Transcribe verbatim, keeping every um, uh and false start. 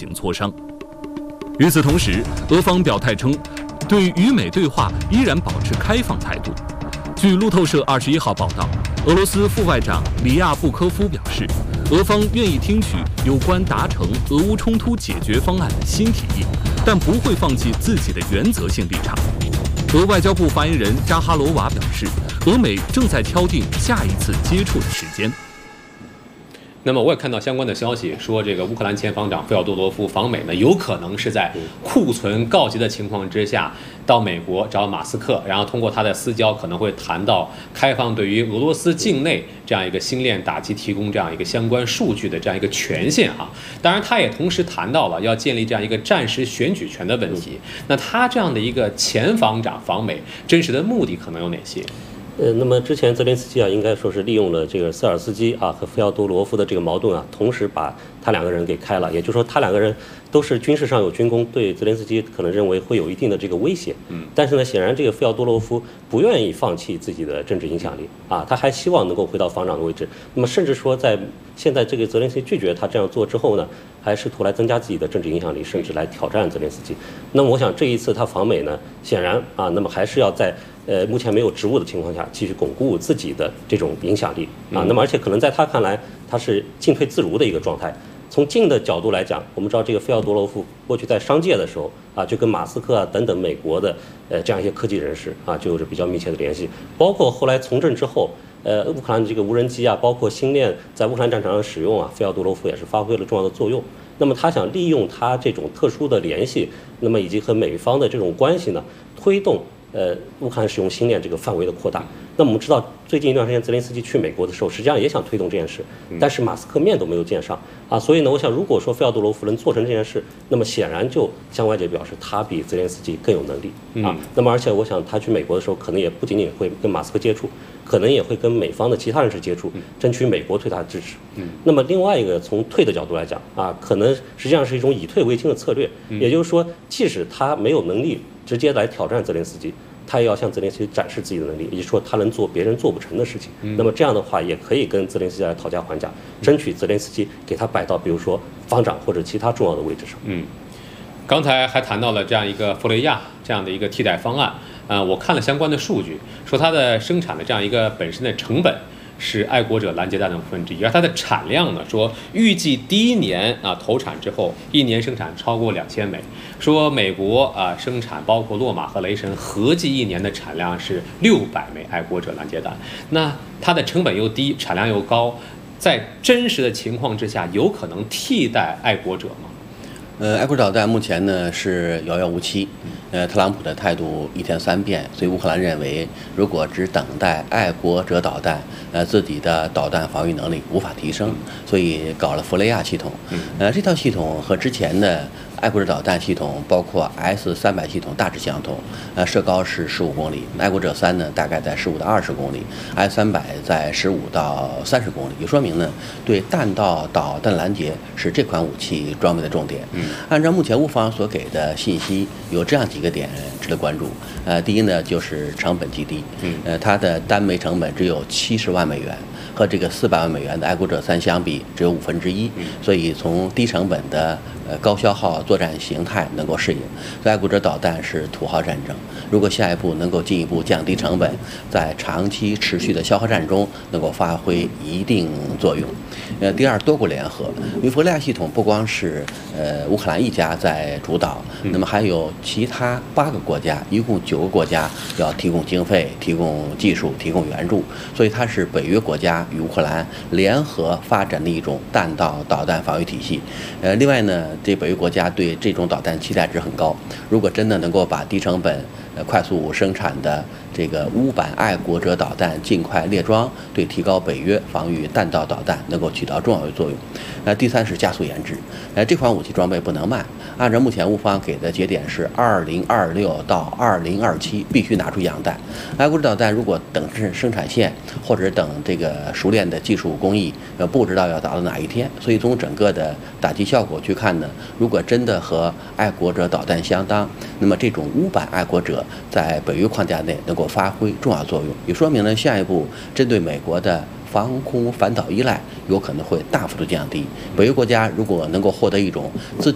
行磋商。与此同时，俄方表态称，对与美对话依然保持开放态度。据路透社二十一号报道，俄罗斯副外长里亚布科夫表示，俄方愿意听取有关达成俄乌冲突解决方案的新提议，但不会放弃自己的原则性立场。俄外交部发言人扎哈罗娃表示，俄美正在敲定下一次接触的时间。 那么我也看到相关的消息，说这个乌克兰前防长费奥多罗夫访美呢，有可能是在库存告急的情况之下，到美国找马斯克，然后通过他的私交可能会谈到开放对于俄罗斯境内这样一个星链打击提供这样一个相关数据的这样一个权限啊。当然，他也同时谈到了要建立这样一个战时选举权的问题。那他这样的一个前防长访美，真实的目的可能有哪些？ 呃，那么之前泽连斯基啊，应该说是利用了这个瑟尔斯基啊和费奥多罗夫的这个矛盾啊，同时把他两个人给开了。也就是说，他两个人都是军事上有军功，对泽连斯基可能认为会有一定的这个威胁。嗯，但是呢，显然这个费奥多罗夫不愿意放弃自己的政治影响力啊，他还希望能够回到防长的位置。那么甚至说，在现在这个泽连斯基拒绝他这样做之后呢，还试图来增加自己的政治影响力，甚至来挑战泽连斯基。那么我想这一次他访美呢，显然啊，那么还是要在呃，目前没有职务的情况下，继续巩固自己的这种影响力啊。那么，而且可能在他看来，他是进退自如的一个状态。从近的角度来讲，我们知道这个费奥多罗夫过去在商界的时候啊，就跟马斯克啊等等美国的呃这样一些科技人士啊，就有着比较密切的联系。包括后来从政之后，呃，乌克兰的这个无人机啊，包括星链在乌克兰战场上使用啊，费奥多罗夫也是发挥了重要的作用。那么他想利用他这种特殊的联系，那么以及和美方的这种关系呢，推动。呃，乌克兰使用星链这个范围的扩大。那么我们知道，最近一段时间泽连斯基去美国的时候，实际上也想推动这件事，但是马斯克面都没有见上啊。所以呢，我想，如果说费奥多罗夫能做成这件事，那么显然就向外界表示他比泽连斯基更有能力啊。那么而且我想，他去美国的时候，可能也不仅仅会跟马斯克接触，可能也会跟美方的其他人士接触，争取美国对他的支持。那么另外一个从退的角度来讲啊，可能实际上是一种以退为进的策略，也就是说，即使他没有能力直接来挑战泽连斯基，他也要向泽连斯基展示自己的能力，也就是说他能做别人做不成的事情。嗯、那么这样的话，也可以跟泽连斯基来讨价还价，争取泽连斯基给他摆到比如说防长或者其他重要的位置上。 嗯，刚才还谈到了这样一个弗雷亚这样的一个替代方案。呃，我看了相关的数据，说它的生产的这样一个本身的成本是爱国者拦截弹的五分之一，而它的产量呢，说预计第一年啊投产之后，一年生产超过两千枚。说美国啊生产包括洛马和雷神合计一年的产量是六百枚爱国者拦截弹，那它的成本又低，产量又高，在真实的情况之下，有可能替代爱国者吗？ 呃，爱国者导弹目前呢是遥遥无期，呃，特朗普的态度一天三变，所以乌克兰认为，如果只等待爱国者导弹，呃，自己的导弹防御能力无法提升，所以搞了弗雷亚系统。呃，这套系统和之前的爱国者导弹系统，包括 S 三百系统大致相同，呃，射高是十五公里，爱国者三呢大概在十五到二十公里 ，S 三百在十五到三十公里，也说明呢，对弹道导弹拦截是这款武器装备的重点。嗯，按照目前乌方所给的信息，有这样几个点值得关注。呃，第一呢就是成本极低，嗯，呃，它的单枚成本只有七十万美元。和这个四百万美元的爱国者三相比，只有五分之一，所以从低成本的呃高消耗作战形态能够适应。所以爱国者导弹是土豪战争，如果下一步能够进一步降低成本，在长期持续的消耗战中能够发挥一定作用。呃，第二，多国联合，因为弗雷亚系统不光是呃乌克兰一家在主导，那么还有其他八个国家，一共九个国家要提供经费、提供技术、提供援助，所以它是北约国家与乌克兰联合发展的一种弹道导弹防御体系。呃，另外呢，这北约国家对这种导弹期待值很高。如果真的能够把低成本、呃快速生产的这个乌版爱国者导弹尽快列装，对提高北约防御弹道导弹能够起到重要的作用。呃，第三是加速研制。呃，这款武器装备不能慢，按照目前乌方给的节点是二零二六到二零二七必须拿出样弹。爱国者导弹如果等是生产线或者等这个熟练的技术工艺，呃，不知道要达到哪一天。所以从整个的打击效果去看呢，如果真的和爱国者导弹相当，那么这种乌版爱国者在北约框架内能够发挥重要作用，也说明呢下一步针对美国的防空反导依赖有可能会大幅度降低。北约国家如果能够获得一种自